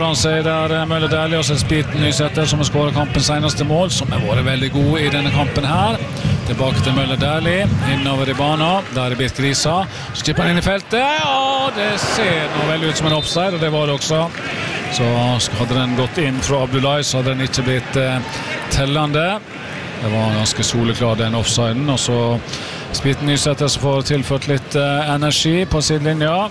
Han sier der Møller Dæhlie og Spiten Nysæter som har skåret kampens seneste mål, som har vært veldig god i denne kampen her. Tilbake til Møller Dæhlie, innover i banen, der Birk Risa. Så tipper han inn i feltet, og det ser nå vel ut som en offside, og det var det også. Så hadde den gått inn fra Abdullahi, så hadde den ikke blitt tellende. Det var ganske soleklar den offsiden, og så Spiten Nysæter som får tilført litt energi på sidelinja.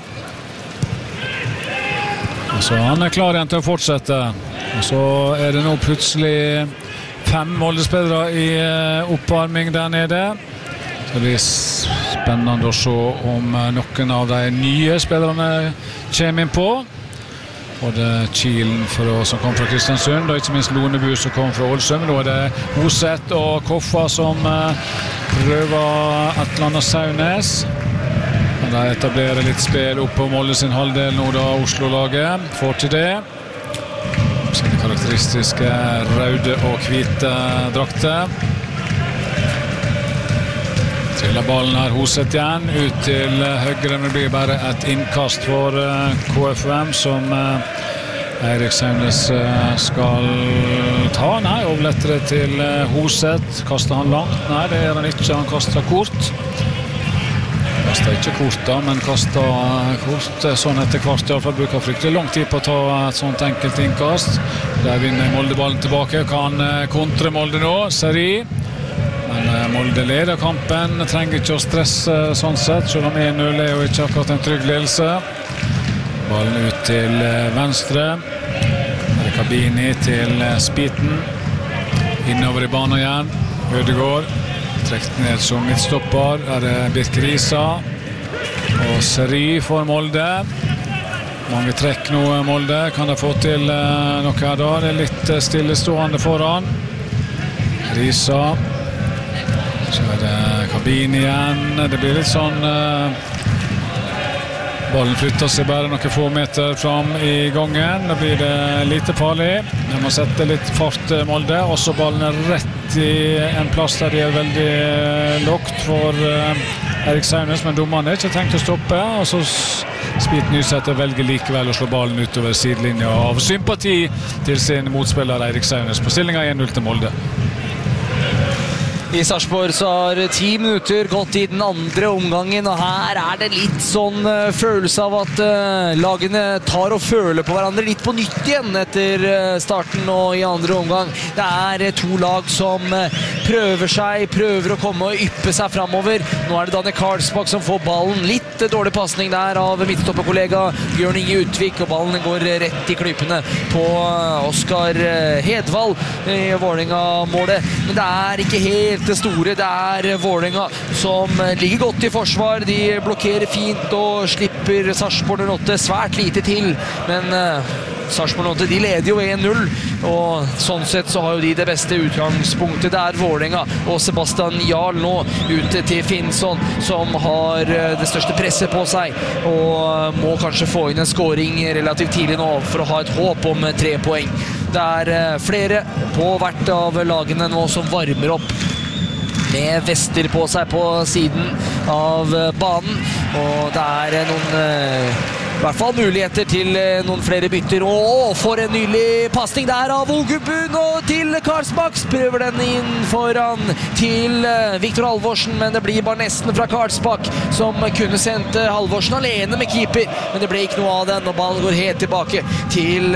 Så han klar igjen til å fortsette. Og så det nå plutselig 5 Molde-spillere i oppvarming der nede. Det blir spennende å se om noen av de nye spillerne kommer inn på. Både Kielen som kom fra Kristiansund, og ikke minst Lonebu som kom fra Ålesund. Nå det Hoseth og Koffa som prøver et eller annet Saunes. De etablerer litt spill opp på Molde sin halvdel nå da Oslo-laget får til det. Sine karakteristiske røde og hvite drakter. Triller ballen her Hoseth igjen, ut til høyre, men det blir bare et innkast for KFUM som Eirik Saunes skal ta. Nei, overletter det til Hoseth. Kaster han langt? Nei, det han ikke. Han kaster kort. Kastet ikke kort da, men kastet kort sånn etter hvert. I hvert fall bruker fryktelig lang tid på å ta et sånt enkelt innkast. Der vinner Molde ballen tilbake. Kan kontre Molde nå, Seri. Men Molde leder kampen. Trenger ikke å stresse sånn sett, selv om 1-0 jo ikke akkurat en trygg ledelse. Ballen ut til venstre. Her Kabini til Spiten. Innover i banen igjen. Ødegaard. Trekt ned som midtstopper. Her Birk Risa og Seri for Molde. Mange trekk nå Molde. Kan de få til noe her da? Det litt stillestående foran. Risa. Så det Kabini igjen. Det blir litt sånn ballen flytter seg bare noen få meter fram i gangen. Da blir det lite farlig. De må sette litt fart Molde. Også ballen rett i en plass der de veldig lågt for Eirik Saunes, men dommerne ikke tenkt å stoppe. Og så Spiten Nysæter velger likevel å slå ballen utover sidelinja av sympati til sin motspiller Eirik Saunes på stillingen 1-0 til Molde. I Sarpsborg så har 10 minutter gått i den andre omgangen, og her det litt sånn følelse av at lagene tar og føler på hverandre litt på nytt igjen etter starten og i andre omgang. Det 2 lag som prøver å komme og yppe seg fremover. Nå det Daniel Karlsbakk som får ballen. Litt dårlig passning der av midtstopperkollega Bjørn Inge Utvik, og ballen går rett i klypene på Oskar Hedvald i Vålerenga-målet. Men det ikke helt det store. Det Vålerenga som ligger godt i forsvar. De blokkerer fint og slipper Sarpsborg 08 svært lite til. Men Sarpsborg 08 de leder jo 1-0, og sånn sett så har jo de det beste utgangspunktet. Det Vålerenga og Sebastian Jarl nå ute til Finnsson, som har det største presset på seg, og må kanskje få inn en scoring relativt tidlig nå for å ha et håp om 3 poeng. Det flere på hvert av lagene nå som varmer opp med vester på seg på siden av banen, og det noen i hvert fall muligheter til noen flere bytter. For en nylig passning der av Ogubun, og til Karlsbakk prøver den inn foran til Viktor Halvorsen, men det blir bare nesten fra Karlsbakk, som kunne sendt Halvorsen alene med keeper, men det ble ikke noe av den, og ballen går helt tilbake til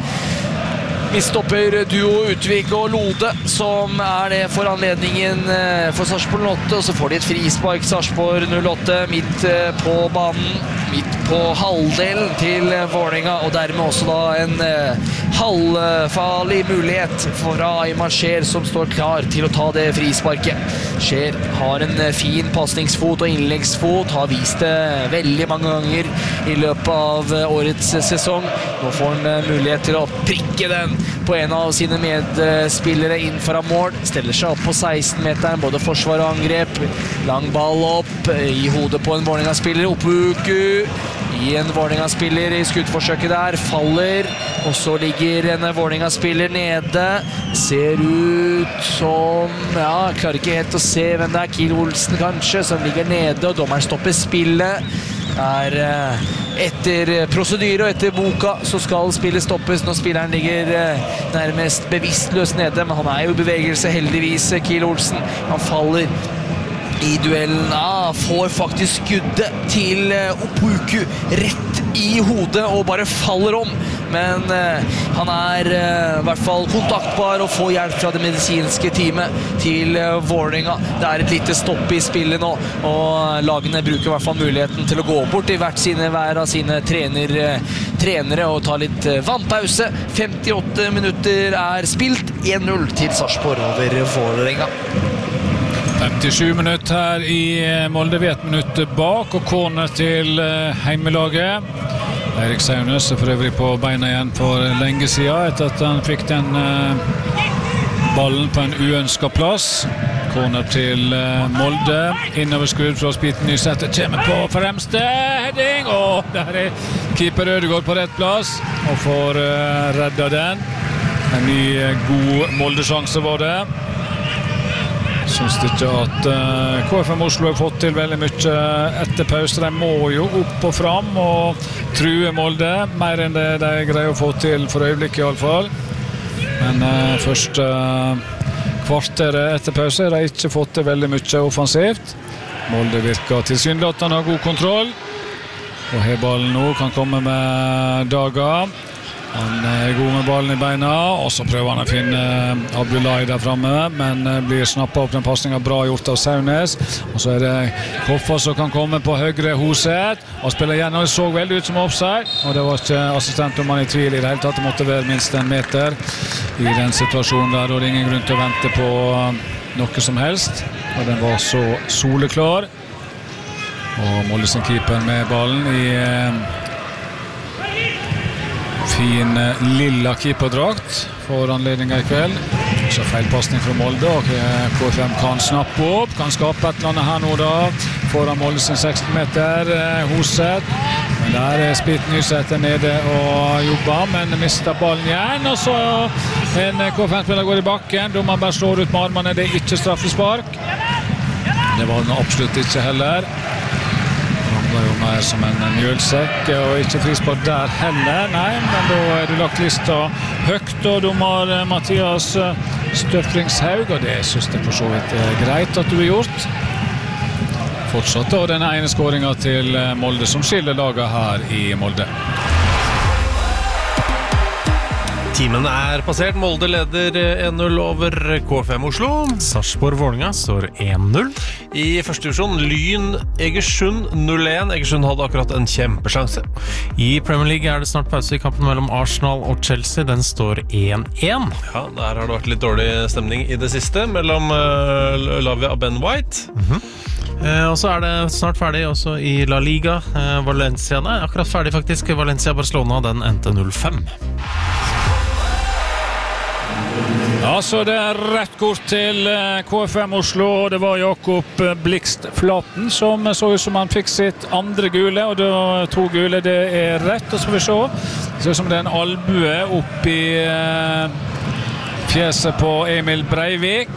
midtstopper duo Utvik og Lode, som det for anledningen for Sarpsborg 08, og så får de et frispark Sarpsborg 08 midt på banen, midt på halvdelen til Vålerenga, og dermed også da en halvfarlig mulighet for Aymar Scheer, som står klar til å ta det frisparket. Scheer har en fin passningsfot og innleggsfot, har vist det veldig mange ganger i løpet av årets sesong. Nå får han mulighet til å prikke den på en av sine medspillere inn fra mål. Steller seg opp på 16-meteren, både forsvar og angrep. Lang ball opp i hodet på en Vålerenga-spiller. Opuku i en Vålerenga-spiller i skuddforsøket der, faller, og så ligger en Vålerenga-spiller nede. Ser ut som, klarer ikke helt å se hvem det Kiel Olsen kanskje, som ligger nede, og dommeren stopper spillet. etter prosedyre og etter boka så skal spillet stoppes når spilleren ligger nærmest bevisstløs nede, men han jo i bevegelse heldigvis, Kiel Olsen. Han faller i duellen, får faktisk skuddet til Opoku rett i hodet og bare faller om, men han i hvert fall kontaktbar og får hjelp fra det medisinske teamet til Vålerenga. Det et lite stopp i spillet nå, og lagene bruker i hvert fall muligheten til å gå bort i hver av sine trenere og ta litt vannpause. 58 minutter spilt, 1-0 til Sarpsborg over Vålerenga. 57 minutter her i Molde, vi 1 minutt bak, og corner til heimelaget. Eirik Saunes for øvrig på beina igjen for lenge siden, etter at han fikk den ballen på en uønsket plass. Corner til Molde, innoverskudd fra Spiten Nysæter, kommer på fremste heading, og der keeper Ødegaard på rett plass, og får redda den. En ny god Molde-sjanse var det. Synes ikke at KFM Oslo har fått til veldig mye etter pause. De må jo opp og fram og true Molde, mer enn det de greier å få til for øyeblikket i alle fall. Men først kvarteret etter pause har de ikke fått til veldig mye offensivt. Molde virker tilsynelatende har god kontroll, og har ballen nå, kan komme med Daga. Han god med ballen i beina, og så prøver han å finne Abdullahi der fremme, men blir snappet opp den passningen bra gjort av Saunes. Og så det Koffa som kan komme på høyre Hoseth, og spiller igjen, og det så veldig ut som offside, og det var ikke assistentdommeren i tvil i det hele tatt. Det måtte være minst 1 meter i den situasjonen der, og det ingen grunn til å vente på noe som helst, og den var så soleklar. Og Molde sin keeper med ballen i fin lilla keeperdrakt for anledningen i kveld. Så feilpassning fra Molde, og KFM kan snappe opp, kan skape et eller annet her nå da, foran Molde sin 16 meter, Hoseth. Men der Spiten Nysæter nede og jobber, men mister ballen igjen, og så en KFM-spiller går i bakken, dommeren bare slår ut med armene, det ikke straffespark. Det var den absolutt ikke heller. Det var jo mer som en mjølsekk, og ikke frispark der heller, nei, men da det lagt lista høyt, og dommer Mathias Støflingshaug, og det synes jeg for så vidt greit at du har gjort. Fortsatt da denne ene skåringen til Molde, som skiller laget her i Molde. Timen passert. Molde leder 1-0 over KFM Oslo. Sarpsborg-Vålerenga står 1-0. I første divisjon, Lyn Egersund 0-1. Egersund hadde akkurat en kjempesjanse. I Premier League det snart pause i kampen mellom Arsenal og Chelsea. Den står 1-1. Ja, der har det vært litt dårlig stemning i det siste mellom Lavia og Ben White. Og så det snart ferdig også i La Liga. Valencia, akkurat ferdig faktisk. Valencia-Barcelona, den endte 0-5. Ja, så det rett kort til KFM Oslo. Det var Jakob Blikst Flaten som så ut som han fikk sitt andre gule, og da 2 gule, det rett. Og så får vi se. Det ser ut som det en albue opp i fjeset på Emil Breivik.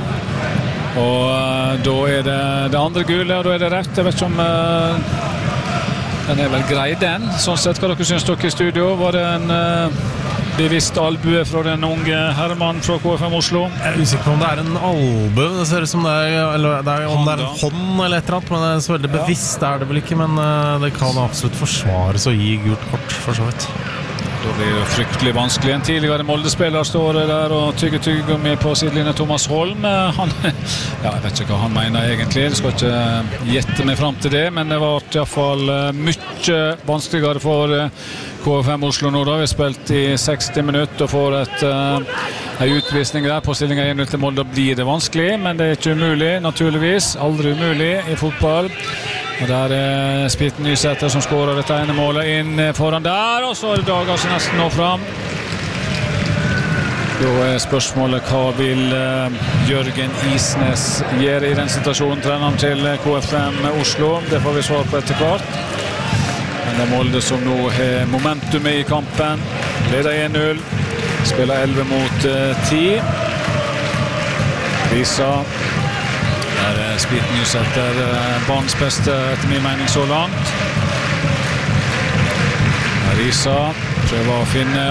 Og da det andre gule, og da det rett. Jeg vet ikke om den vel grei den. Sånn sett, hva dere synes dere i studio? Var det en bevisst albue fra den unge Herman fra KFM Oslo? Jeg usikker på om det en albue. Det ser ut som eller om det en hånd eller et eller annet, men det så veldig bevisst det vel ikke, men det kan absolutt forsvares å gi gult kort, for så vidt. Da blir det fryktelig vanskelig. En tidligere Molde-spiller står der og tygger med på sidelinjen, Thomas Holm. Jeg vet ikke hva han mener egentlig. Jeg skal ikke gjette meg frem til det, men det var i hvert fall mye vanskeligere for KFM Oslo nå da. Vi har spilt i 60 minutter og får en utvisning der på stillingen 1-0 til Molde. Da blir det vanskelig, men det ikke umulig, naturligvis. Aldri umulig i fotball. Og der Spiten Nysæter som skårer dette ene målet inn foran der, og så det Daga som nesten når fram. Da spørsmålet, hva vil Jørgen Isnes gjøre i den situasjonen, treneren til KFM Oslo? Det får vi svar på etter hvert. Men det Molde som nå har momentumet i kampen. Leder 1-0, spiller 11 mot 10. Risa. Spiten Nysæter banens beste etter min mening så langt. Risa prøver å finne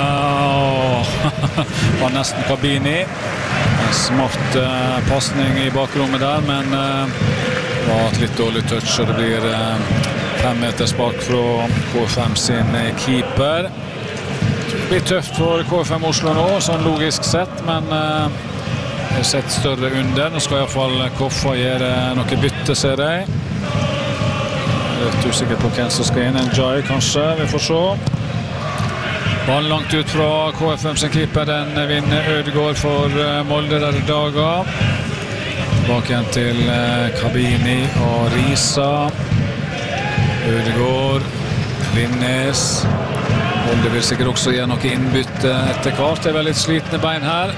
var nesten Kabini. En smart passning I bakrommet der, men var et litt dårlig touch, og det blir 5 meter spark fra KFM sin keeper. Det blir tøft for KFM Oslo nå, sånn logisk sett, men jeg har sett større under. Nå skal I hvert fall Koffa gjøre noe bytte, ser jeg. Jeg er litt usikker på hvem som skal inn. En Jai kanskje, vi får se. Ballen langt ut fra KFM sin keeper, den vinner Ødegaard for Molde der I dager. Tilbake igjen til Kabini og Risa. Ødegaard, Linnes. Molde vil sikkert også gjøre noe innbytte etter hvert. Det litt slitne bein her.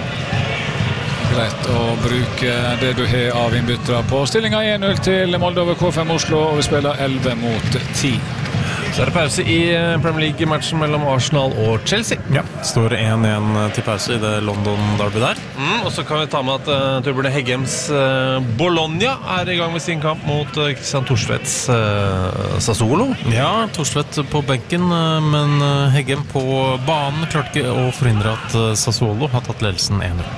Greit å bruke det du har av innbyttere på. Stillingen 1-0 til Molde over KFM Oslo, og vi spiller 11 mot 10. Så det pause I Premier League-matchen mellom Arsenal og Chelsea. Ja, står 1-1 til pause I det London-derby der. Og så kan vi ta med at Torbjørn Heggems Bologna I gang med sin kamp mot Kristian Thorstvedts Sassuolo. Ja, Thorstvedt på benken, men Heggem på banen klarte ikke å forhindre at Sassuolo har tatt ledelsen 1-0.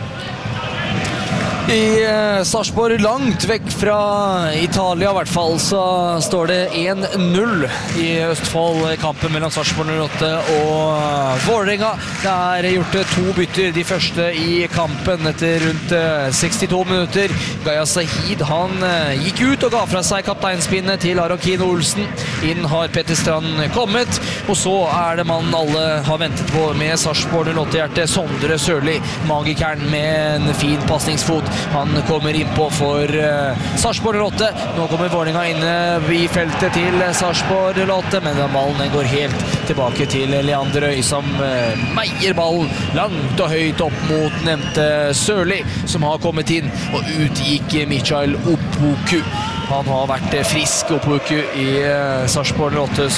I Sarpsborg langt vekk fra Italia I hvert fall så står det 1-0 I Østfold I kampen mellom Sarpsborg 08 og Vålerenga. Det gjort 2 bytter, de første I kampen etter rundt 62 minutter. Gaia Sahid han gikk ut og ga fra seg kapteinspinnet til Aron Kino Olsen. Inn har Petter Strand kommet, og så det mannen alle har ventet på med Sarpsborg 08-hjerte, Sondre Sørli, magikeren med en fin passningsfot. Han kommer inn på for Sarpsborg 08. Nå kommer Vålerenga inne I feltet til Sarpsborg 08, men ballen går helt tilbake til Leander Øy som meier ballen langt og høyt opp mot nevnte Sørli, som har kommet inn, og ut gikk Michael Opoku. Han har vært frisk Opoku I Sarpsborg 08s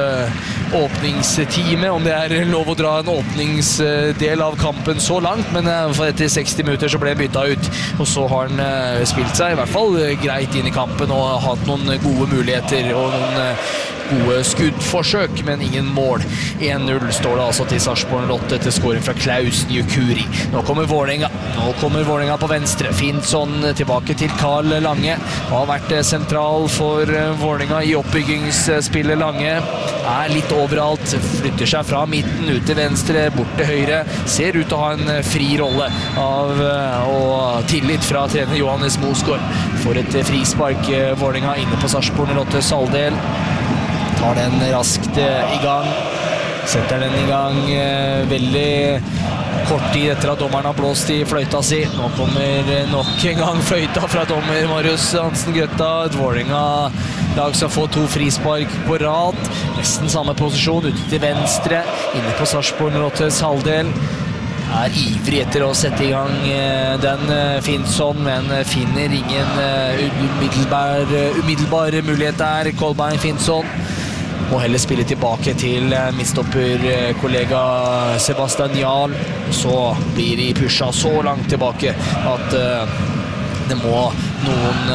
åpningstime, om det lov å dra en åpningsdel av kampen så langt, men etter 60 minutter så ble han byttet ut, og så har han spilt seg I hvert fall greit inn I kampen og hatt noen gode muligheter og noen gode skuddforsøk, men ingen mål. 1-0 står det altså til Sarpsborg 08 til scoring fra Klaus Njukuri. Nå kommer Vålerenga på venstre. Finnsson tilbake til Karl Lange. Har vært sentral for Vålerenga I oppbyggingsspillet. Lange litt overalt, flytter seg fra midten ut til venstre, bort til høyre. Ser ut til å ha en fri rolle og tillit fra trener Johannes Mosgaard. For et frispark Vålerenga inne på Sarpsborg 08 Saldel. Tar den raskt I gang, setter den I gang veldig kort tid etter at dommeren har blåst I fløyta si. Nå kommer nok en gang fløyta fra dommer Marius Hansen Grøtta. Et Vålerenga-lag som får 2 frispark på rad. Nesten samme posisjon, ute til venstre, inne på Sarpsborg 08 halvdel. Ivrig etter å sette I gang den Finnsson, men finner ingen umiddelbar mulighet der. Kolbein Finnsson må heller spille tilbake til midtstopperkollega Sebastian Jarl. Så blir de pusha så langt tilbake at det må noen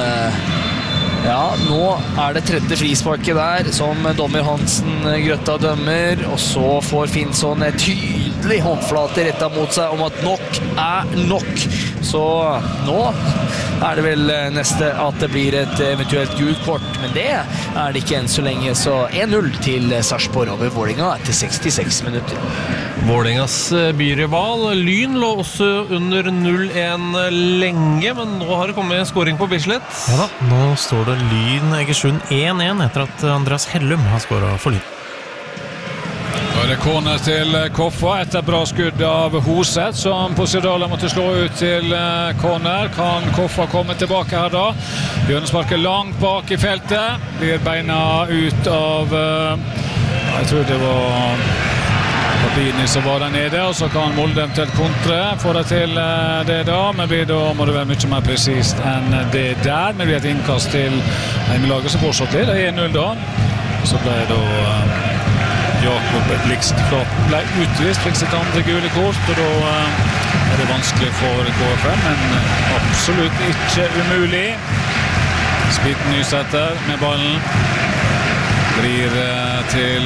nå det tredje frisparket der som dommer Hansen Grøtta dømmer, og så får Finnsson et tydelig håndflate rettet mot seg om at nok nok. Så nå det vel neste at det blir et eventuelt gult kort, men det det ikke enn så lenge. Så 1-0 til Sarpsborg over Vålerenga etter 66 minutter. Vålerengas byrival Lyn lå også under 0-1 lenge, men nå har det kommet scoring på Bislett. Ja da, nå står det Lyn Egersund 1-1 etter at Andreas Hellum har skåret for Lyn. Da det corner til Koffa etter bra skudd av Hoseth, som Posidala måtte slå ut til corner. Kan Koffa komme tilbake her da? Hjørnesparket langt bak I feltet. Blir beina ut av jeg tror det var Kabini som var der nede, og så kan Molde eventuelt kontre. Får det til det da, men da må det være mye mer presist enn det der. Men det blir et innkast til hjemmelaget som fortsatt det 1-0 da. Så ble da Jakob Blikstflaten ble utvist, fikk sitt andre gule kort, og da det vanskelig for KFM, men absolutt ikke umulig. Spitten Nysæter med ballen. Blir til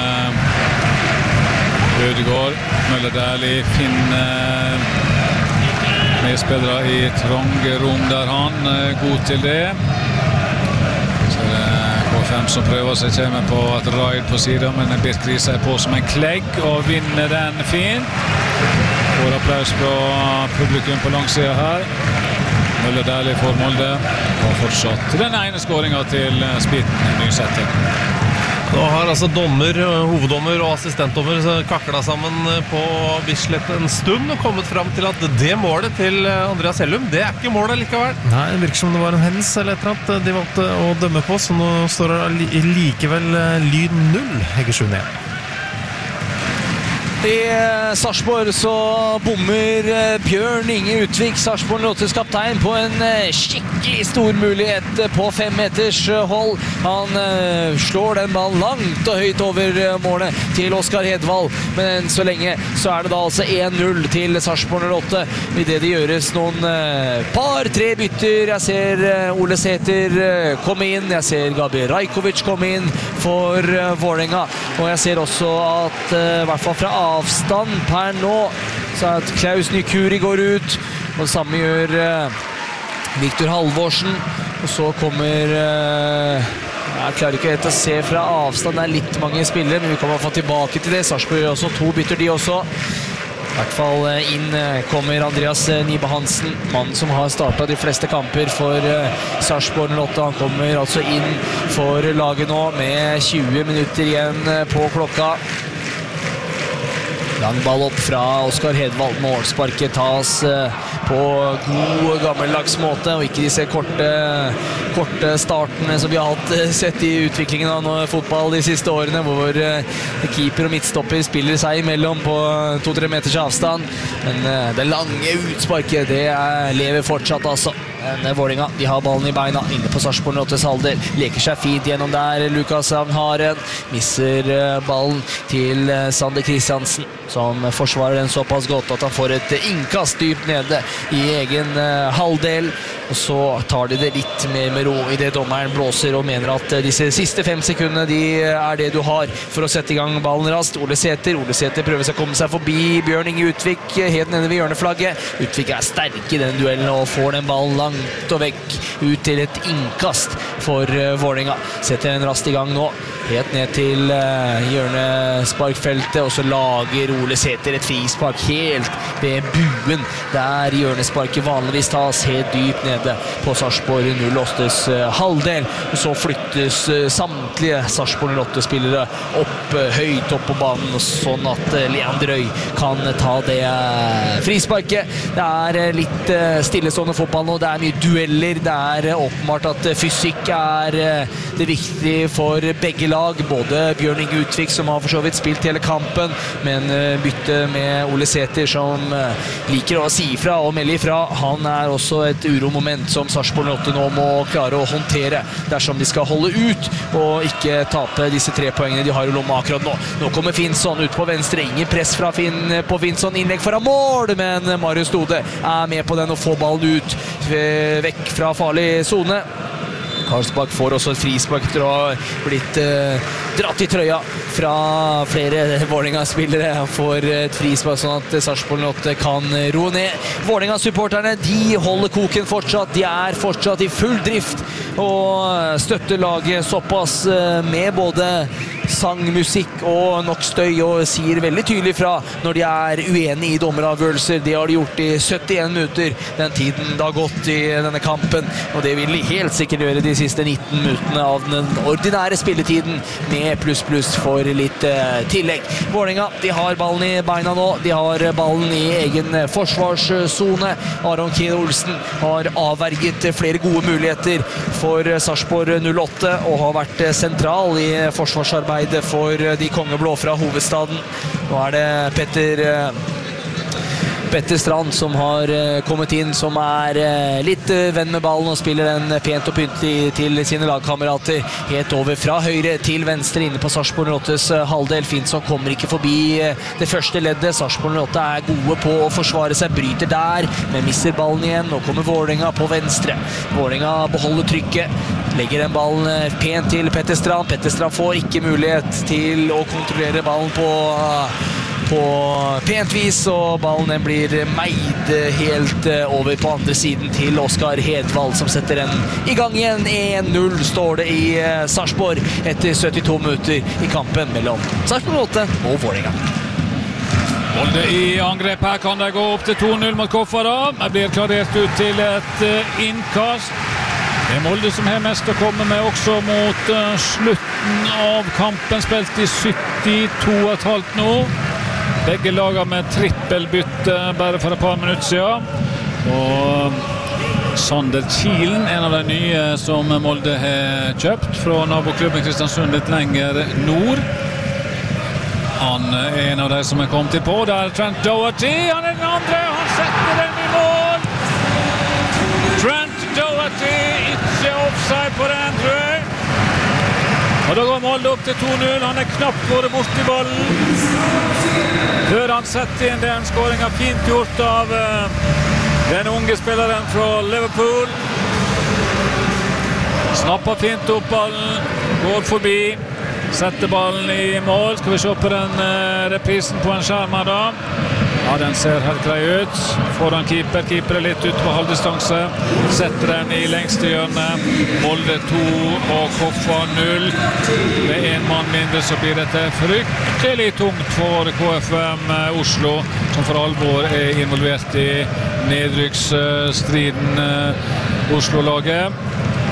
Ødegaard. Møller Dæhlie finner medspillere i trange rom der han god til det. Så det K5 som prøver seg, kommer på et raid på siden, men Birk Riise på som en klegg og vinner den fint. Får applaus fra publikum på langsiden her. Møller Dæhlie for Molde og fortsatt den ene skåringen til Spiten i Nysetter. Nå har altså hoveddommer og assistentdommer kaklet sammen på Bislett en stund og kommet frem til at det målet til Andreas Hellum, det ikke målet likevel. Nei, det virker som det var en hens eller et eller annet de valgte å dømme på, så nå står det likevel Lyn 0, Egersund 1. I Sarpsborg så bommer Bjørn Inge Utvik, Sarpsborg 08s kaptein, på en skikkelig stor mulighet på 5 meters hold. Han slår den ballen langt og høyt over målet til Oskar Hedvald, men så lenge så det da altså 1-0 til Sarpsborg 08 i det det gjøres noen tre bytter. Jeg ser Ole Sæter komme inn, jeg ser Gabriel Rajkovic komme inn for Vålerenga, og jeg ser også at i hvert fall fra avstand per nå så at Klaus Nykuri går ut, og det samme gjør Viktor Halvorsen, og så kommer jeg klarer ikke helt å se fra avstand, det litt mange spillere, men vi kommer få tilbake til det. Sarpsborg gjør også 2 bytter de også. I hvert fall inn kommer Andreas Nibe Hansen, mannen som har startet de fleste kamper for Sarpsborg 08. Han kommer altså inn for laget nå med 20 minutter igjen på klokka. Lang ball opp fra Oskar Hedvald. Målsparket tas på god gammeldags måte, og ikke disse korte startene som vi har sett i utviklingen av fotball de siste årene, hvor keeper og midtstopper spiller seg imellom på 2-3 meters avstand. Men det lange utsparket, det lever fortsatt altså. Vålerenga, de har ballen i beina inne på Sarpsborg 08s halvdel, leker seg fint gjennom der. Lukas Avnharen misser ballen til Sander Kristiansen, som forsvarer den såpass godt at han får et innkast dypt nede i egen halvdel, og så tar de det litt mer med ro i det dommeren blåser og mener at disse siste 5 sekundene de det du har for å sette i gang ballen raskt. Ole Sæter prøver seg å komme seg forbi Bjørn Inge Utvik helt nede ved hjørneflagget. Utvik sterk i den duellen og får den ballen langt og vekk ut til et innkast for Vålerenga. Setter den raskt i gang nå, helt ned til hjørnesparkfeltet, og så lager Ole Sæter et frispark helt ved buen, der hjørnesparket vanligvis tas helt dypt nede på Sarpsborg 08s halvdel. Og så flyttes samtlige Sarpsborg 08-spillere høyt opp på banen, sånn at Leander Øy kan ta det frisparket. Det litt stillestående fotball nå, det mye dueller, det åpenbart at fysikk det viktige for begge lag. Både Bjørn Inge Utvik, som har for så vidt spilt hele kampen, men bytte med Ole Sæter, som liker å si ifra og melde ifra. Han også et uromoment som Sarpsborg 08 nå må klare å håndtere dersom de skal holde ut og ikke tape disse 3 poengene de har i lomma akkurat nå. Nå kommer Finnsson ut på venstre, ingen press fra på Finnsson, innlegg foran mål, men Marius Stode med på den og får ballen ut vekk fra farlig zone. Karlsbakk får også et frispark etter å ha blitt dratt i trøya fra flere Vålerenga-spillere. Han får et frispark sånn at Sarpsborg 08 kan roe ned. Vålerenga-supporterne, de holder koken fortsatt. De fortsatt i full drift og støtter laget såpass med både sang, musikk og nok støy, og sier veldig tydelig fra når de uenige i dommeravgjørelser. Det har de gjort i 71 minutter, den tiden det har gått i denne kampen, og det vil de helt sikkert gjøre de siste 19 minuttene av den ordinære spilletiden, med pluss for litt tillegg. Vålerenga, de har ballen i beina nå, de har ballen i egen forsvarszone. Aron Kiel Olsen har avverget flere gode muligheter for Sarpsborg 08 og har vært sentral i forsvarsarbeidet for de kongeblå fra hovedstaden. Nå det Petter Strand som har kommet inn, som litt venn med ballen og spiller den pent og pyntelig til sine lagkamerater. Helt over fra høyre til venstre inne på Sarpsborg 08s halvdel. Finnsson kommer ikke forbi det første leddet. Sarpsborg 08 gode på å forsvare seg, bryter der, men misser ballen igjen. Nå kommer Vålerenga på venstre. Vålerenga beholder trykket. Legger den ballen pent til Petter Strand. Petter Strand får ikke mulighet til å kontrollere ballen på pent vis, og ballen den blir meid helt over på andre siden til Oskar Hedvald, som setter den i gang igjen. 1-0 står det i Sarpsborg etter 72 minutter i kampen mellom Sarpsborg 8 og Vålerenga. Molde i angrep, her kan det gå opp til 2-0 mot Koffa da. Det blir klarert ut til et innkast. Det er Molde som har mest å komme med også mot slutten av kampen, spilt i 72,5 nå. Begge lager med trippelbytte bare for et par minutter siden. Og Sander Kielen, en av de nye som Molde har kjøpt fra naboklubben Kristiansund litt lenger nord. Han er en av de som er kommet til på. Der er Trent Doherty, han er den andre, han setter den i mål! Trent Doherty, ikke offside på den, tror jeg. Og da går Molde opp til 2-0, han er knapt vært bort i ballen. Før han setter inn den skåringen, fint gjort av den unge spilleren fra Liverpool. Snapper fint opp ballen, går forbi. Setter ballen i mål. Skal vi se på den reprisen på en skjerm her da. Ja, den ser helt grei ut. Foran keeper. Keeper er litt ute på halvdistanse. Setter den i lengste hjørne. Molde 2 og Koffa 0. Med en mann mindre så blir dette fryktelig tungt for KFM Oslo, som for alvor er involvert i nedrykksstriden Oslo-laget.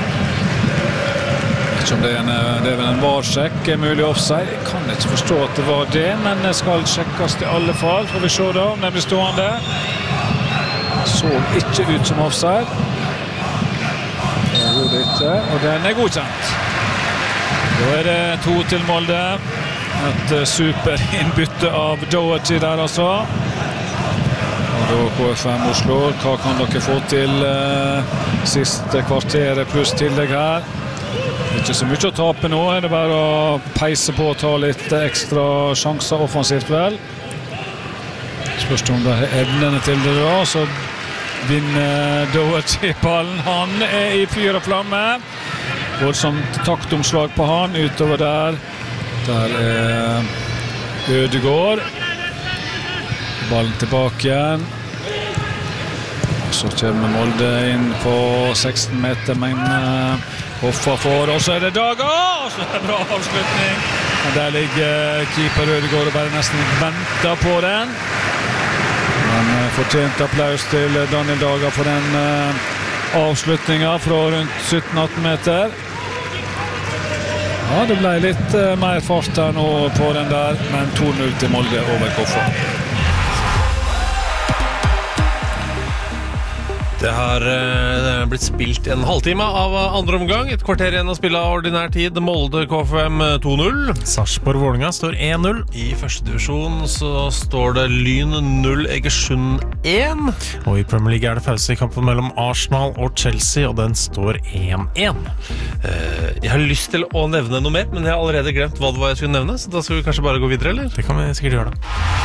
Det er vel en varsjekk, mulig offside. Jeg kan ikke forstå at det var det, men det skal sjekkes i alle fall. Får vi se da om den blir stående. Så ikke ut som offside. Det gjorde det ikke, og den er godkjent. Da er det 2 til Molde. Et super innbytte av Doherty der altså. Og da KFM Oslo, hva kan dere få til siste kvarteret pluss tillegg her? Ikke så mye å tape nå, er det bare å peise på og ta litt ekstra sjanser offensivt vel. Spørs om det er evnene til det da, så vinner Doherty ballen. Han er i fyr og flamme. Voldsomt taktomslag på han, utover der. Der er Ødegaard. Ballen tilbake igjen. Så kommer Molde inn på 16 meter, men Koffa får, og så er det Daga, og så er det bra avslutning. Men der ligger keeper Ødegaard og bare nesten venter på den. Men fortjent applaus til Daniel Daga for den avslutningen fra rundt 17-18 meter. Ja, det ble litt mer fart her nå på den der, men 2-0 til Molde over Koffa. Det har blitt spilt en halvtime av andre omgang. Et kvarter igjen å spille av ordinær tid. Molde KFM 2-0. Sarpsborg Vålerenga står 1-0. I første divisjon så står det Lyn 0, Egersund 1. Og i Premier League er det pause i kampen mellom Arsenal og Chelsea, og den står 1-1. Jeg har lyst til å nevne noe mer, men jeg har allerede glemt hva det var jeg skulle nevne, så da skal vi kanskje bare gå videre, eller? Det kan vi sikkert gjøre da.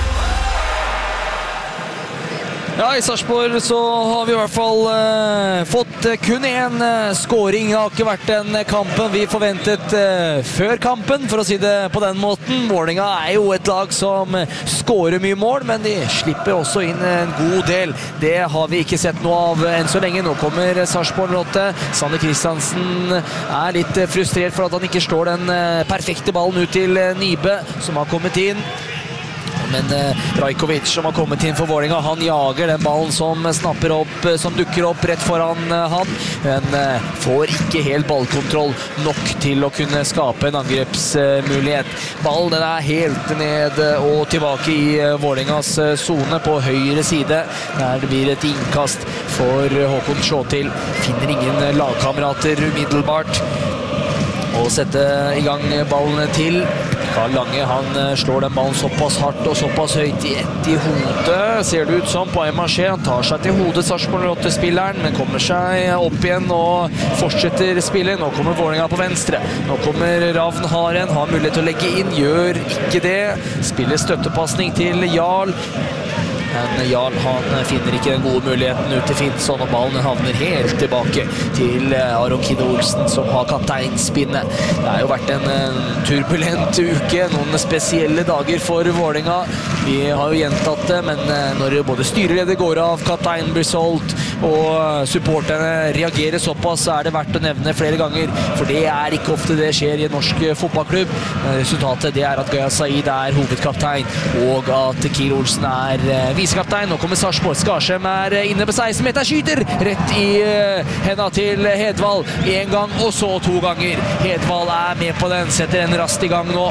Ja, i Sarpsborg så har vi i hvert fall fått kun en scoring. Det har ikke vært den kampen vi forventet før kampen, for å si det på den måten. Vålerenga er jo et lag som scorer mye mål, men de slipper også inn en god del. Det har vi ikke sett noe av enn så lenge. Nå kommer Sarpsborg 8. Sander Kristiansen er litt frustrert for at han ikke slår den perfekte ballen ut til Nibe, som har kommet inn. Men Rajkovic, som har kommet inn for Vålerenga, han jager den ballen som snapper opp, som dukker opp rett foran han, men får ikke helt ballkontroll nok til å kunne skape en angrepsmulighet. Ballen den er helt ned og tilbake i Vålerengas zone på høyre side, der det blir et innkast for Håkon Sjåtil. Finner ingen lagkamerater umiddelbart og sette i gang ballen til. Karl Lange, han slår den ballen såpass hardt og såpass høyt i hodet, ser det ut som, på Aymaché. Han tar seg til hodet, Sarpsborg 8-spilleren, men kommer seg opp igjen og fortsetter spillet. Nå kommer Vålerenga på venstre. Nå kommer Ravn Haren, har mulighet til å legge inn, gjør ikke det. Spiller støttepasning til Jarl. Men Jarl han finner ikke den gode muligheten ut til Finnsson, og ballen havner helt tilbake til Aron Kidde Olsen, som har kapteinspinnet. Det har jo vært en turbulent uke, noen spesielle dager for Vålerenga. Vi har jo gjentatt det, men når både styreleder går av, kapteinen blir solgt, og supporterne reagerer såpass, så er det verdt å nevne flere ganger, for det er ikke ofte det skjer i en norsk fotballklubb. Resultatet det er at Gaya Said er hovedkaptein, og at Kiel Olsen er visekaptein. Nå kommer Sarpsborg. Skarsheim er inne på 16 meter, skyter rett i hendene til Hedvald. En gang, og så 2 ganger. Hedvald er med på den, setter en raskt i gang nå.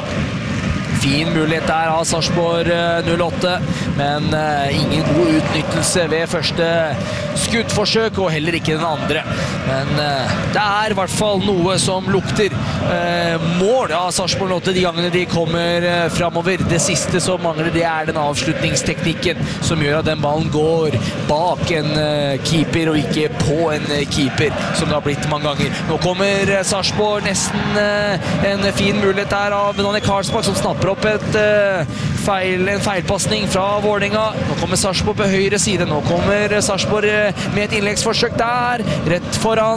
Fin mulighet der av Sarpsborg 08, men ingen god utnyttelse ved første skuddforsøk, og heller ikke den andre. Men det er i hvert fall noe som lukter mål av Sarpsborg 08 de gangene de kommer fremover. Det siste som mangler, det er den avslutningsteknikken som gjør at den ballen går bak en keeper og ikke på en keeper, som det har blitt mange ganger. Nå kommer Sarpsborg, nesten en fin mulighet der av Daniel Karlsbakk, som snapper opp en feilpassning fra Vålerenga. Nå kommer Sarpsborg på høyre side. Nå kommer Sarpsborg med et innleggsforsøk der, rett foran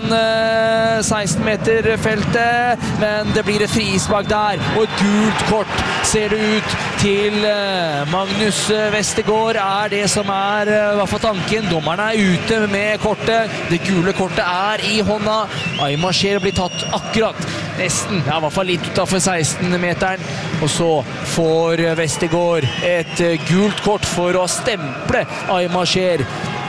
16 meter feltet, men det blir et frispark der, og et gult kort ser det ut til Magnus Vestergaard. Er det som er i hvert fall tanken. Dommeren er ute med kortet. Det gule kortet er i hånda. Aymar Scheer blir tatt akkurat, nesten, ja, i hvert fall litt utenfor 16-meteren, og så får Vestergaard et gult kort for å stemple Aymar Scheer.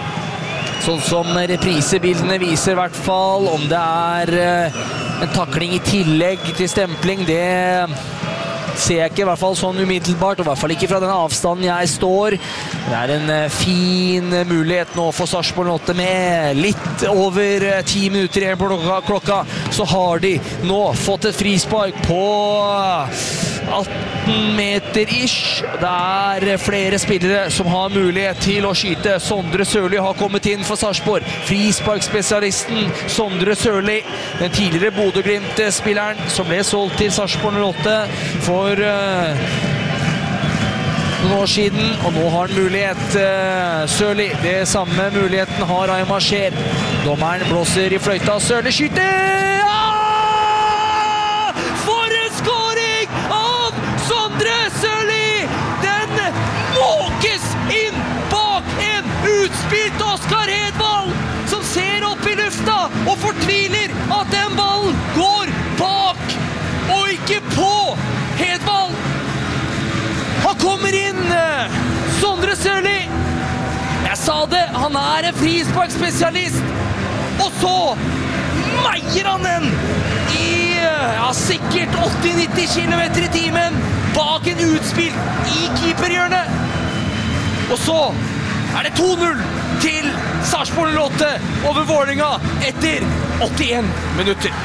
Sånn som reprisebildene viser i hvert fall. Om det er en takling i tillegg til stempling, det ser jeg ikke i hvert fall sånn umiddelbart, og i hvert fall ikke fra den avstanden jeg står. Det er en fin mulighet nå for Sarpsborg 08 med litt over 10 minutter igjen på klokka. Så har de nå fått et frispark på 18 meter ish. Det er flere spillere som har mulighet til å skyte. Sondre Sørli har kommet inn for Sarpsborg. Frisparkspesialisten Sondre Sørli, den tidligere Bodø-Glimt-spilleren som ble solgt til Sarpsborg 08 for noen år siden, og nå har han mulighet, Sørli. Det samme muligheten har Aymar Scheer. Dommeren blåser i fløyta. Sørli skyter! Ah! For en skåring av Sondre Sørli! Den måkes inn bak en utspilt Oskar Hedvald, som ser opp i lufta og fortviler at den ballen går bak og ikke på Hedvald. Han kommer inn, Sondre Sørli. Jeg sa det, han er en frisparkspesialist. Og så meier han den i sikkert 80-90 km i timen bak en utspill i keeperhjørnet. Og så er det 2-0 til Sarpsborg 08 over Vålerenga etter 81 minutter.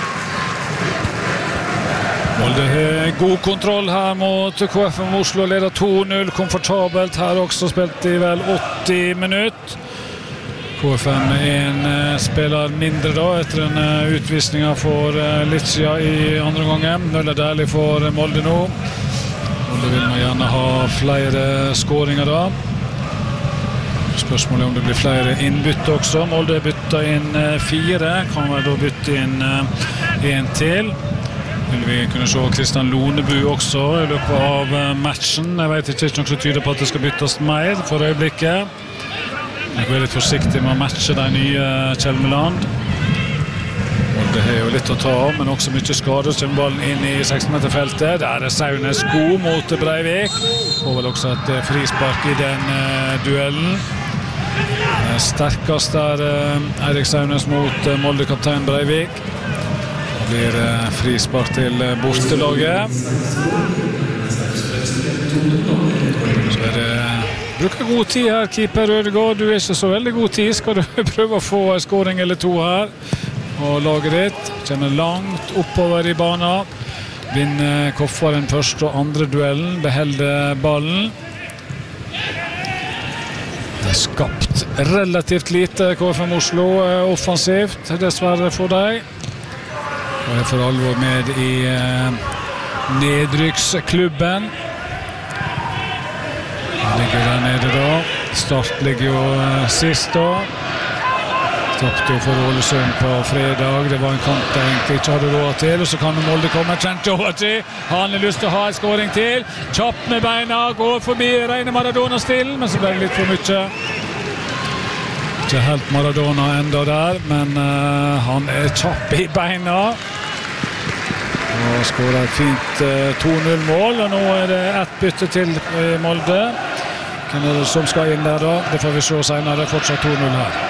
Molde har god kontroll her mot KFM Oslo, leder 2-0 komfortabelt her også, spilt i vel 80 minutter. KFM en spiller mindre da, etter en utvisning for Licia i andre gangen. Møller deilig for Molde nå. Molde vil man gjerne ha flere skåringer da. Spørsmålet om det blir flere innbytte også. Molde bytter inn 4, kan vel da bytte inn 1 til. Vil vi kunne se Kristian Lonebu også i løpet av matchen. Jeg vet ikke noe som tyder på at det skal byttes mer for øyeblikket. Jeg er litt forsiktig med å matche de nye Kjelmeland. Det er jo litt å ta av, men også mye skade. Så kommer ballen inn i 16-meterfeltet. Der er Saunes god mot Breivik. Og vel også et frispark i den duellen. Sterkest er Eirik Saunes mot Molde-kaptein Breivik. Det blir frispark til bortelaget. Så er det bruker god tid her, keeper Rødegård. Du er ikke så veldig god tid. Skal du prøve å få en skåring eller 2 her? Og laget ditt kommer langt oppover i banen. Vinner Koffa den første og andre duellen. Beholder ballen. Det er skapt relativt lite KFM Oslo offensivt, dessverre for deg. Og er for alvor med i nedrykksklubben. Han ligger der nede da. Start ligger jo sist da. Tapte jo for Ålesund på fredag. Det var en kamp der egentlig ikke hadde råd til, og så kan Molde komme Trent Doherty. Han har lyst til å ha en skåring til. Kjapp med beina, går forbi Reine Maradona-stilen, men så ble det litt for mye. Ikke helt Maradona enda der, men han er kjapp i beina. Og skårer et fint 2-0-mål, og nå er det ett bytte til i Molde. Hvem er det som skal inn der da? Det får vi se senere, det er fortsatt 2-0 her.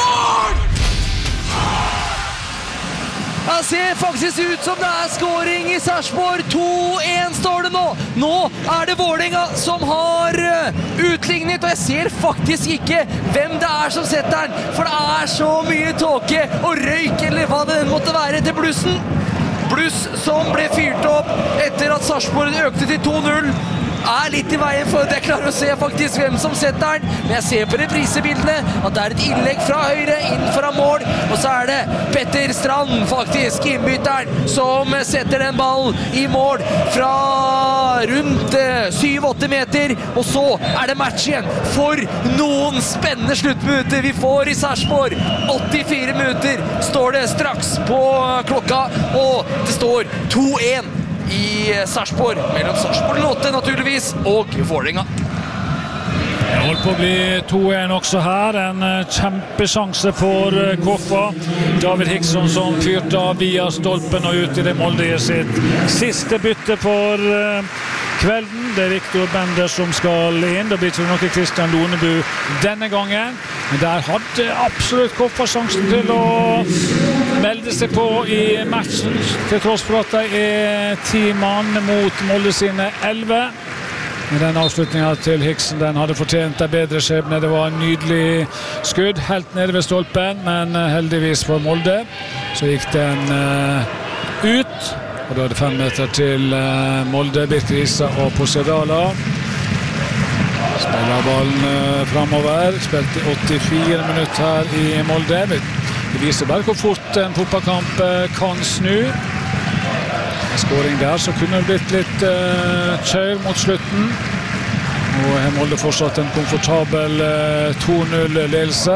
Det ser faktisk ut som det er skåring i Sarpsborg. 2-1 står det nå. Nå er det Vålerenga som har utlignet, og jeg ser faktisk ikke hvem det er som setter den, for det er så mye tåke og røyk, eller hva det måtte være, til blussen. Bluss som ble fyrt opp etter at Sarpsborg økte til 2-0. Er litt i veien for at jeg klarer å se faktisk hvem som setter den, men jeg ser på reprisebildene at det er et innlegg fra høyre inn fra mål, og så er det Petter Strand, faktisk innbytteren, som setter den ballen i mål fra rundt 7-8 meter, og så er det match igjen. For noen spennende sluttminutter vi får i Sarpsborg. 84 minutter står det straks på klokka, og det står 2-1 i Sarpsborg, mellom Sarpsborg 8 naturligvis, og Vålerenga. Det holdt på å bli 2-1 også her, en kjempesjanse for Koffa. David Hickson som fyrte av via stolpen og ut i det Molde sitt siste bytte for kvelden. Det er Victor Bender som skal inn. Det blir ikke noe Christian Lonebu denne gangen. Men der hadde absolutt Koffa sjansen til å melde seg på i matchen, til tross for at de er 10 mann mot Molde sine 11. Men den avslutningen til Hickson, den hadde fortjent en bedre skjebne. Det var en nydelig skudd, helt nede ved stolpen, men heldigvis for Molde så gikk den ut. Og da er det 5 meter til Molde, Birker Issa og Posedala. Spiller ballen fremover, spilt i 84 minutter her i Molde. Det viser bare hvor fort en fotballkamp kan snu. En skåring der, så kunne det blitt litt kjør mot slutten. Og her Molde fortsatt en komfortabel 2-0-ledelse.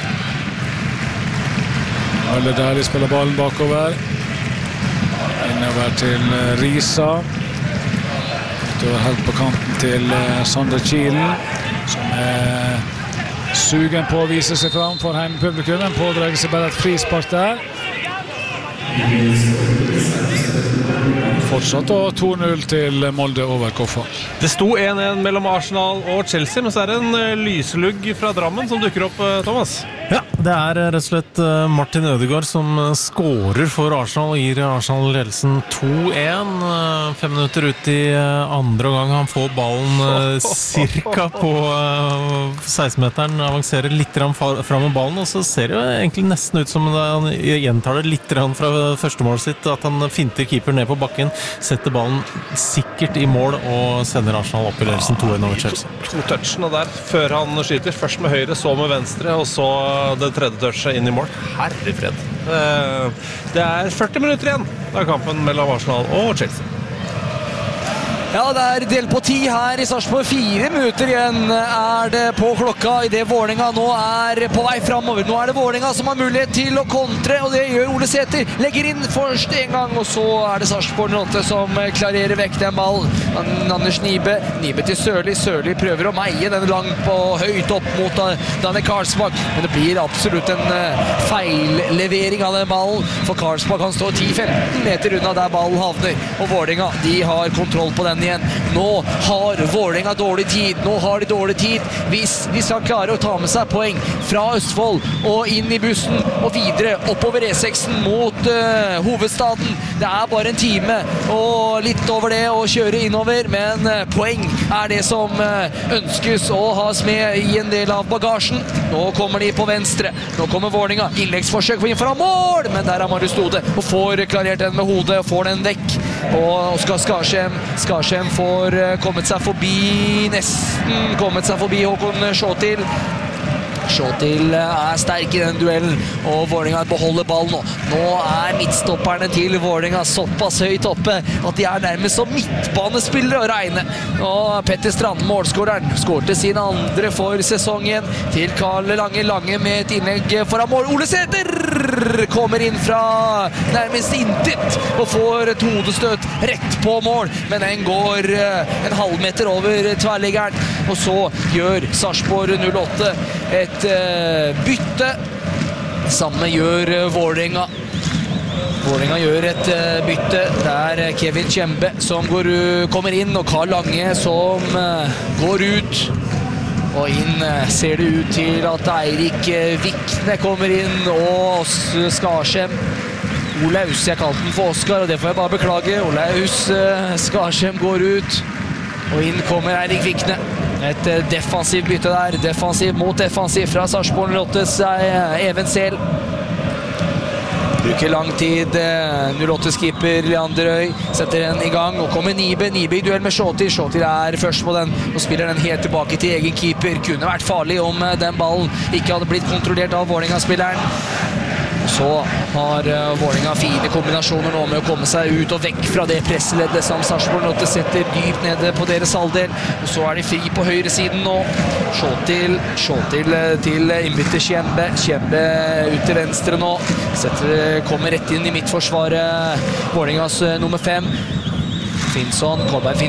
Molde der de spiller ballen bakover. Innover til Risa. Det var helt på kanten til Sander Kielen, som er sugen på å vise seg fram for heimepublikum, men pådrar seg bare et frispark der. Fortsatt og 2-0 til Molde over Koffa. Det sto 1-1 mellom Arsenal og Chelsea, men så er det en lyslugg fra Drammen som dukker opp, Thomas. Ja, det er rett og slett Martin Ødegaard som skårer for Arsenal og gir Arsenal ledelsen 2-1. 5 minutter ut i andre gang. Han får ballen cirka på 16-meteren, avanserer litt fram med ballen, og så ser det jo egentlig nesten ut som han gjentar det litt fra første målet sitt, at han finter keeper ned på bakken, setter ballen sikkert i mål og sender Arsenal opp i ledelsen 2-1 over Chelsea. To touchene der før han skyter, først med høyre, så med venstre, og så det tredje touchet inn i mål. Herre fred. Det er 40 minutter igjen av kampen mellom Arsenal og Chelsea. Ja, det er del på 10 her i Sarpsborg. 4 minutter igjen er det på klokka i det Vålerenga nå er på vei fremover. Nå er det Vålerenga som har mulighet til å kontre, og det gjør Ole Sæter. Legger inn først en gang, og så er det Sarpsborg 8 som klarerer vekk den ballen. Anders Nibe til Sørli. Sørli prøver å meie den langt på høyt opp mot Danne Karlsbakk, men det blir absolutt en feillevering av den ballen, for Karlsbakk kan stå 10-15 meter unna der ballen havner, og Vålerenga, de har kontroll på den igjen. Nå har Vålerenga dårlig tid. Nå har de dårlig tid hvis de skal klare å ta med seg poeng fra Østfold og inn i bussen og videre oppover E6 mot hovedstaden. Det er bare en time og litt over det å kjøre innover, men poeng er det som ønskes å has med i en del av bagasjen. Nå kommer de på venstre. Nå kommer Vålerenga. Innleggsforsøk på inn fra mål, men der er Marius Stode og får klarert den med hodet og får den vekk. Og Oskar Skarsheim får kommet seg forbi, nesten kommet seg forbi Håkon Sjåtil sterk i den duellen, og Vålerenga beholder ballen nå. Nå midtstopperne til Vålerenga såpass høyt oppe at de nærmest som midtbanespillere å regne. Og Petter Strand, målskåreren, skårte sin andre for sesongen til Karl Lange med et innlegg foran mål. Ole Sæter kommer inn fra nærmest intet og får et hodestøt rett på mål, men den går en halvmeter over tverrliggeren, og så gjør Sarpsborg 08 et bytte. Samme gjør Vålerenga. Vålerenga gjør et bytte. Det Kevin Kjembe som kommer inn, og Karl Lange som går ut. Og inn ser det ut til at Eirik Vikne kommer inn, og Skarsheim. Olaus, jeg kalte den for Oskar, og det får jeg bare beklage. Olaus Skarsheim går ut, og inn kommer Eirik Vikne. Et defensivt bytte der, defensiv mot defensiv fra Sarpsborg 08's Even Sehl. Bruker lang tid, 08-skipper Leander Øy setter den i gang, og kommer Nibe i duell med Sjåtil. Sjåtil først på den, og spiller den helt tilbake til egen keeper. Kunne vært farlig om den ballen ikke hadde blitt kontrollert av Vålerenga-spilleren. Så har Vålerenga fine kombinasjoner nå med å komme seg ut og vekk fra det presseleddet som Sarpsborg 08 setter dypt nede på deres halvdel. Og så de fri på høyre siden nå. Sjåtil til innbytter Kjembe. Kjembe ut til venstre nå. Kommer rett inn i midtforsvaret. Vålerengas nummer 5. Finnsson, Kolberg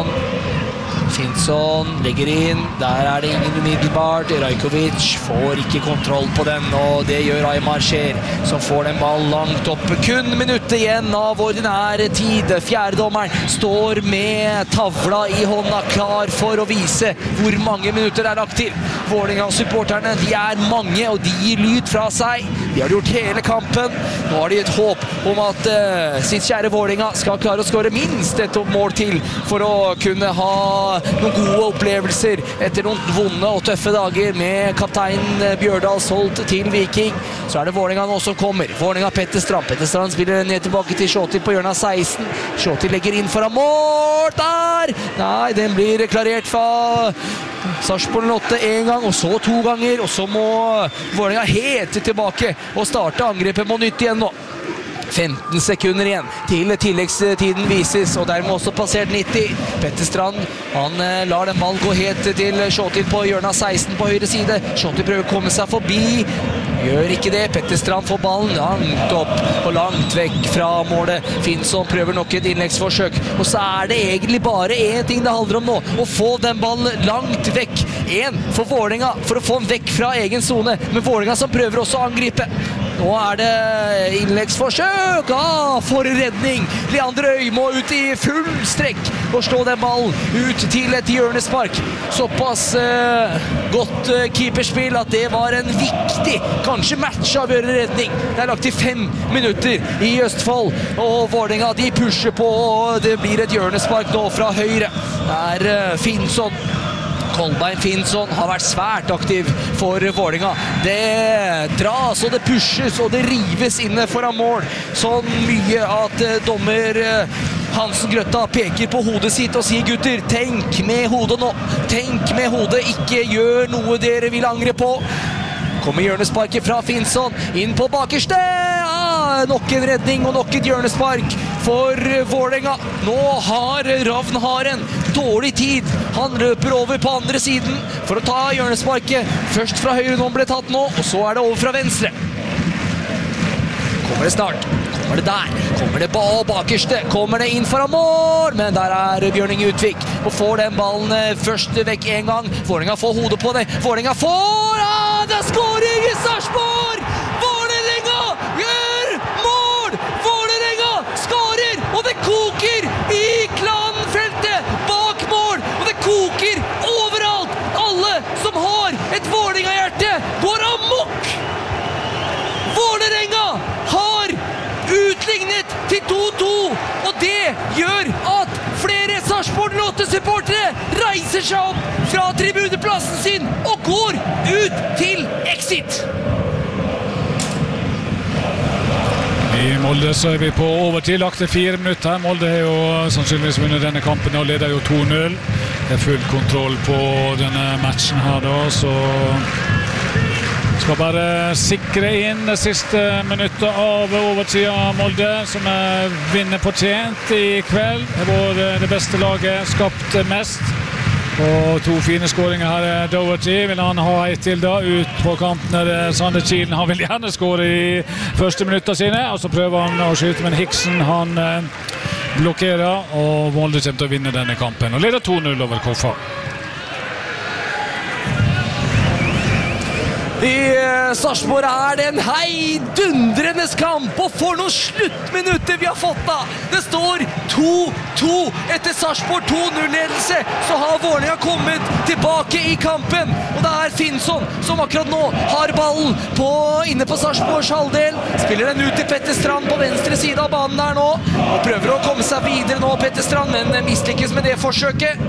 Finnsson legger inn, der det ingen umiddelbart. Rajkovic får ikke kontroll på den, og det gjør Aymar Scher, som får den ball langt opp. Kun minuttet igjen av ordinær tid. Fjerdedommeren står med tavla i hånda, klar for å vise hvor mange minutter lagt til. Vålerenga-supporterne, de mange, og de gir lyd fra seg. De har gjort hele kampen. Nå har de et håp om at sitt kjære Vålerenga skal klare å skåre minst et mål til for å kunne ha noen gode opplevelser etter noen vonde og tøffe dager med kaptein Bjørdal solgt til Viking. Så det Vålerenga nå som kommer. Vålerenga Petter Strand. Petter Strand spiller ned tilbake til Sjåtil på hjørnet av 16. Sjåtil legger inn foran mål. Der! Nei, den blir klarert fra Sarpsborg 08 en gang, og så 2 ganger, og så må Vålerenga helt tilbake og starte angrepet på nytt igjen nå. 15 sekunder igjen til tilleggstiden vises, og dermed også passert 90. Petter Strand, han lar den ballen gå helt til Sjåtil på hjørnet av 16 på høyre side. Sjåtil prøver å komme seg forbi, gjør ikke det. Petter Strand får ballen langt opp og langt vekk fra målet. Finnsson prøver nok et innleggsforsøk, og så det egentlig bare en ting det handler om nå, å få den ballen langt vekk. En for Vålerenga, for å få den vekk fra egen zone, men Vålerenga som prøver også å angripe. Nå det innleggsforsøk. For redning. Leander Øy må ut i full strekk og slå den ballen ut til et hjørnespark. Såpass godt keeperspill at det var en viktig, kanskje matchavgjørende redning. Det lagt til 5 minutter i Østfold, og Vålerenga de pusher på, og det blir et hjørnespark nå fra høyre. Det Finnsson. Kolbein Finnsson har vært svært aktiv for Vålerenga. Det dras, og det pushes, og det rives inne foran mål. Sånn mye at dommer Hansen Grøtta peker på hodet sitt og sier, gutter, tenk med hodet nå. Tenk med hodet, ikke gjør noe dere vil angre på. Kommer hjørnesparket fra Finnsson, inn på bakerste. Nok en redning og nok et hjørnespark for Vålerenga. Nå har Ravn Haren dårlig tid. Han løper over på andre siden for å ta hjørnesparket. Først fra høyre, nå ble tatt nå, og så det over fra venstre. Kommer det snart? Kommer det der? Kommer det bakerste? Kommer det inn foran mål? Men der Bjørning Utvik og får den ballen først vekk en gang. Vålerenga får hodet på det. Vålerenga får! Det skåring i Sarpsborg! Vålerenga gjør mål! Vålerenga skårer! Og det koker i Klanfeltet bak mål! Og det koker overalt! Alle som har et Vålerenga-hjerte går amok! Vålerenga har utlignet til 2-2, og det gjør at flere Sarpsborg 08-supportere reiser seg opp fra tribuneplassen sin og går ut til exit. I Molde så vi på overtid, lagt til 4 minutter. Molde har jo sannsynligvis vunnet denne kampen og leder jo 2-0. full kontroll på denne matchen her da, så skal bare sikre inn det siste minuttet av overtida Molde, som vinner på tjent i kveld. Det var det beste laget, skapt mest. Og 2 fine skåringer her Doherty. Vil han ha et til da, ut på kanten der Sander Kielen. Han vil gjerne skåre i første minutter sine, og så prøver han å skyte, men Hickson han blokkerer, og Molde kommer til å vinne denne kampen og leder 2-0 over Koffa. I Sarpsborg det en heidundrende kamp, og for noen sluttminutter vi har fått da. Det står 2-2 etter Sarpsborg 2-0-ledelse, så har Vålerenga kommet tilbake i kampen, og det Finnsson som akkurat nå har ballen inne på Sarpsborgs halvdel, spiller den ut til Petter Strand på venstre side av banen der nå, og prøver å komme seg videre nå Petter Strand, men mislykkes med det forsøket.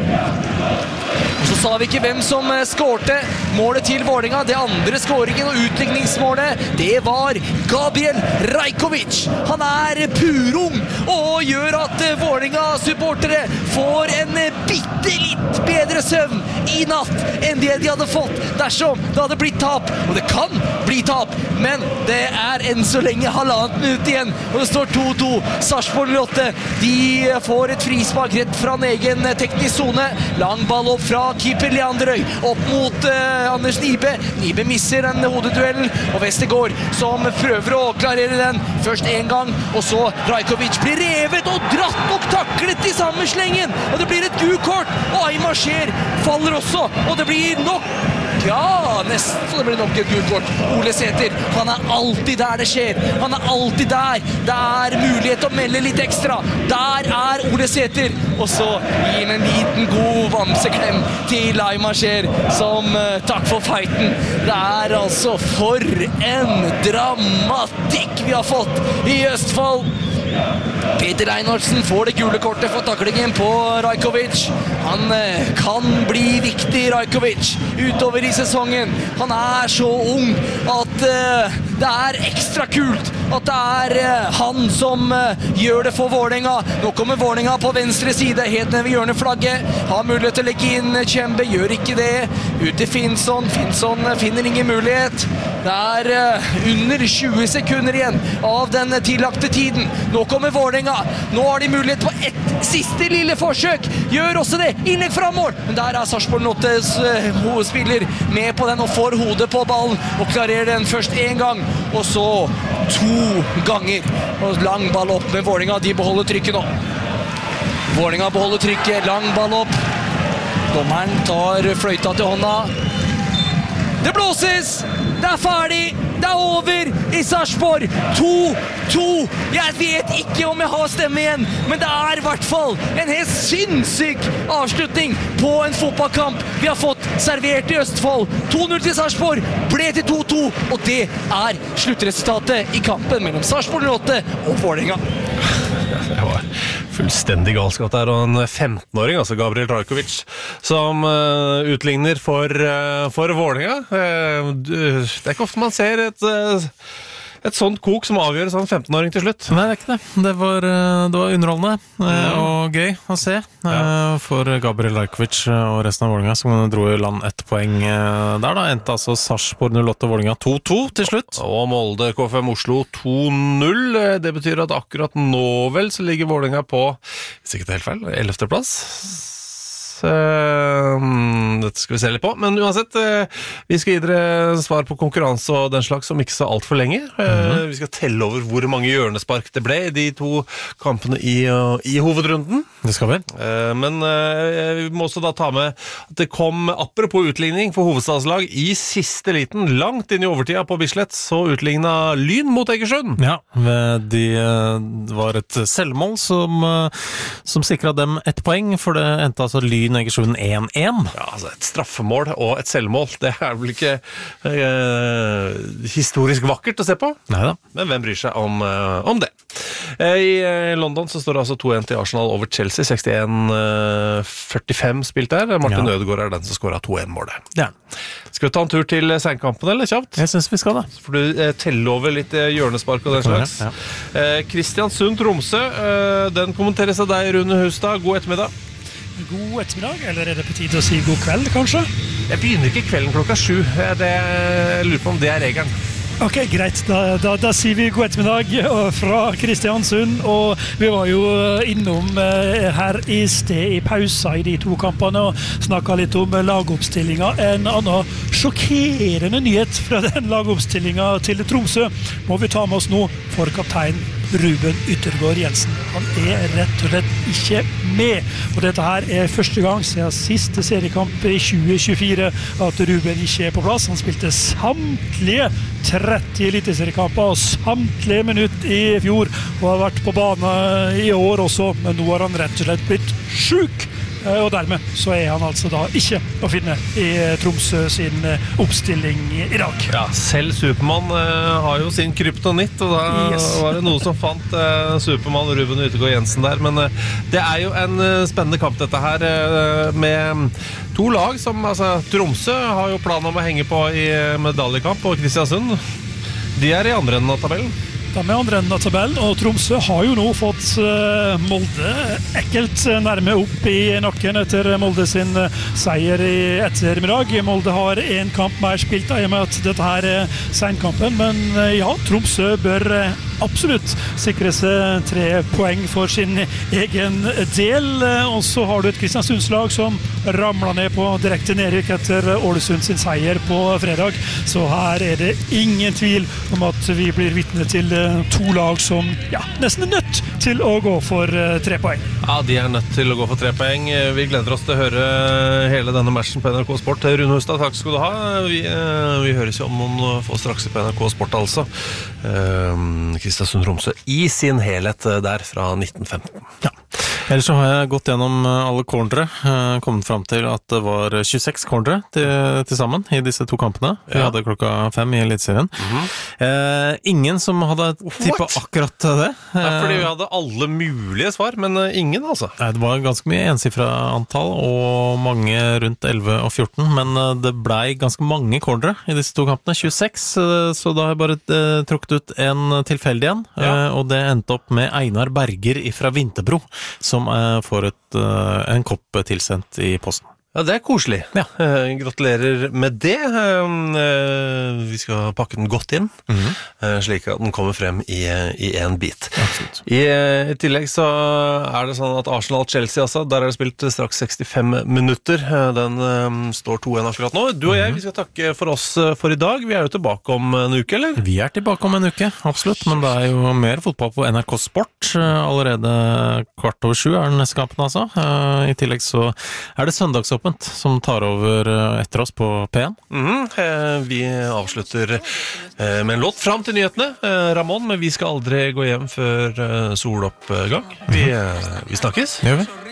Og så sa vi ikke hvem som skårte målet til Vålerenga. Det andre skåringen og utligningsmålet, det var Gabriel Rajkovic. Han purung og gjør at Vålerenga-supportere får en bitte litt bedre søvn i natt enn det de hadde fått dersom det hadde blitt tap. Og det kan bli tap, men det enn så lenge 1,5 minutt igjen, og det står 2-2. Sarpsborg 08, de får et frispark rett fra en egen teknisk zone. Lang ball opp fra keeper Leanderøy, opp mot Anders Nibe. Nibe misser en hodeduell, og Vestergaard som prøver å klarere den. Først en gang, og så Rajkovic blir revet og dratt og taklet i samme slengen. Og det blir et gult kort, og Aymar Scheer faller også, og det blir nok nesten, så det blir nok et gult kort. Ole Sæter, han alltid der det skjer. Han alltid der. Det mulighet å melde litt ekstra. Der Ole Sæter. Og så gir han en liten god vamseklem til Aymar Scheer, som takk for fighten. Det altså for en dramatikk vi har fått i Østfold. Peter Einarsen får det gule kortet for taklingen på Rajkovic. Han kan bli viktig, Rajkovic, utover i sesongen. Han så ung at det ekstra kult at det han som gjør det for Vålerenga. Nå kommer Vålerenga på venstre side, helt ned ved hjørneflagget. Har mulighet til å legge inn Kjembe, gjør ikke det. Ut til Finnsson. Finnsson finner ingen mulighet. Det under 20 sekunder igjen av den tillagte tiden. Nå kommer Vålerenga. Nå har de mulighet på ett siste lille forsøk. Gjør også det. Innlegg fra mål. Men der Sarpsborg 8s hovedspiller med på den og får hodet på ballen og klarerer den først en gang, og så 2 ganger. Og lang ball opp med Vålerenga. De beholder trykket nå. Vålerenga beholder trykket. Lang ball opp. Dommeren tar fløyta til hånda. Det blåses! Det ferdig! Det over i Sarpsborg! 2-2! Jeg vet ikke om jeg har stemme igjen, men det i hvert fall en helt sinnssyk avslutning på en fotballkamp vi har fått servert i Østfold. 2-0 til Sarpsborg, ble til 2-2, og det sluttresultatet i kampen mellom Sarpsborg 08 og Vålerenga. Det var fullstendig galskap der, og en 15-åring, altså Gabriel Rajkovic, som utligner for Vålerenga. Det ikke ofte man ser et sånt kok som avgjør sånn 15-åring til slutt. Nei, det ikke det. Det var underholdende og gøy å se for Gabriel Rajkovic og resten av Vålerenga, som dro i land 1 poeng der da. Endte altså Sarpsborg 08 Vålerenga 2-2 til slutt. Og Molde KFM Oslo 2-0. Det betyr at akkurat nå vel så ligger Vålerenga på, hvis ikke det helt feil, 11. plass. Dette skal vi se litt på, men uansett vi skal gi dere svar på konkurranse og den slags om ikke så alt for lenge. Vi skal telle over hvor mange hjørnespark det ble i de 2 kampene i hovedrunden. Det skal vi. Men vi må også da ta med at det kom, apropos utligning for hovedstadslag, i siste liten, langt inn i overtida på Bislett, så utligna Lyn mot Egersund. Ja, det var et selvmål som sikret dem 1 poeng, for det endte altså Lyn Egersund 1-1. Ja, altså et straffemål og et selvmål, det vel ikke historisk vakkert å se på. Neida. Men hvem bryr seg om det? I London så står det altså 2-1 til Arsenal over Chelsea, 61-45 spilt der. Martin Ødegaard den som skåret 2-1-målet. Ja. Skal vi ta en tur til Seinkampen, eller kjapt? Jeg synes vi skal det. For du teller over litt hjørnespark og den slags. Kristiansund-Tromsø, den kommenteres av deg, Rune Hustad. God ettermiddag. God ettermiddag, eller er det på tide å si god kveld, kanskje? Jeg begynner ikke kvelden klokka 7. Jeg lurer på om det regelen. Ok, greit. Da sier vi god ettermiddag fra Kristiansund, og vi var jo innom her i sted i pausa i de 2 kampene og snakket litt om lagoppstillingen. En annen sjokkerende nyhet fra den lagoppstillingen til Tromsø må vi ta med oss nå for kaptein Ruben Yttergård Jensen. Han rett og slett ikke med, og dette her første gang siden siste seriekamp i 2024 at Ruben ikke på plass. Han spilte samtlige 30 eliteseriekamper og samtlige minutt i fjor, og har vært på banen i år også, men nå har han rett og slett blitt syk. Og dermed så han altså da ikke å finne i Tromsø sin oppstilling i dag. Ja, selv Supermann har jo sin kryptonitt, og da var det noe som fant Supermann Ruben Yttergård Jensen der, men det jo en spennende kamp dette her, med 2 lag som, altså Tromsø har jo planen om å henge på i medaljekamp, og Kristiansund, de i andre enden av tabellen. De andre enden av tabellen, og Tromsø har jo nå fått Molde ekkelt nærme opp i nakken etter Molde sin seier i ettermiddag. Molde har en kamp mer spilt i og med at dette her senkampen, men ja, Tromsø bør absolutt sikre seg 3 poeng for sin egen del, og så har du et Kristiansundslag som ramlet ned på direkte nedrykk etter Ålesund sin seier på fredag, så her det ingen tvil om at vi blir vitne til 2 lag som nesten nødt til å gå for 3 poeng. Ja, de nødt til å gå for 3 poeng. Vi gleder oss til å høre hele denne matchen på NRK Sport. Rune Hustad, takk skal du ha. Vi høres jo om noen få straks på NRK Sport, altså. Kristiansund Tromsø i sin helhet der fra 1915. Ja. Ellers så har jeg gått gjennom alle cornere, kommet frem til at det var 26 cornere til sammen i disse 2 kampene. Vi hadde klokka 5 i Eliteserien. Ingen som hadde tippet akkurat det. Fordi vi hadde alle mulige svar, men ingen altså. Nei, det var ganske mye ensifret antall, og mange rundt 11 og 14, men det ble ganske mange cornere i disse 2 kampene, 26, så da har jeg bare trukket ut en tilfeldig en, og det endte opp med Einar Berger fra Vinterbro, som får en kopp tilsendt i posten. Ja, det koselig. Ja. Gratulerer med det. Vi skal pakke den godt inn, slik at den kommer frem i en bit. Absolutt. I tillegg så det sånn at Arsenal-Chelsea altså, der det spilt straks 65 minutter. Den står 2-1 akkurat nå. Du og jeg, vi skal takke for oss for i dag. Vi jo tilbake om en uke, eller? Vi tilbake om en uke, absolutt, men det jo mer fotball på NRK Sport. Allerede 7:15 den neste kampen, altså. I tillegg så det søndagsåpent som tar over etter oss på P1. Vi avslutter med en låt fram til nyhetene, Ramón, men vi skal aldri gå hjem før soloppgang. Vi snakkes. Gjør vi?